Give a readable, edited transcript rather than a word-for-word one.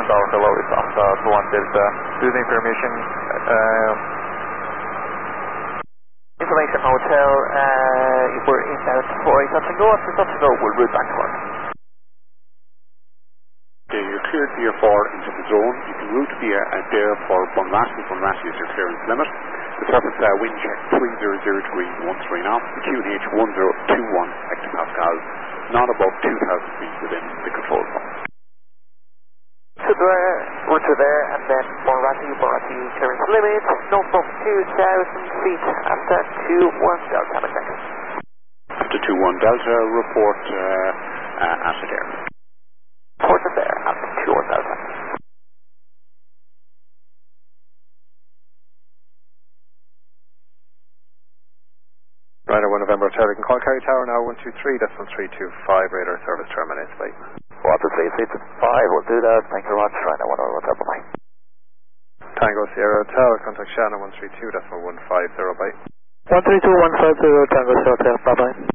Tower, hello, it's Alpha 1 Delta. Do the information. Information Hotel, if we're in that for something go, after something go, we'll route back to work. Okay, you're cleared via 4 into the zone. You can route via Adair for Bunratty. Bunratty is your clearance limit. The surface wind check 300 degrees 13 knots. The QNH 1021 hectopascals, not above 2,000 feet within the control zone. So there, route to there, and then Bunratty clearance limit, no from 2,000 feet after 21 Delta, next. After 21 Delta, report at Adair. Report at there, after 21 Delta. Ryder 1 November Hotel, you can call Kerry Tower now, 123.325, radar service terminates, bye. Water 365, we'll do that, thank you very much, Ryder 1 November Hotel, bye. Tango Sierra Hotel, contact Shannon 132.150, bye. 132.150, Tango Sierra Hotel, bye bye.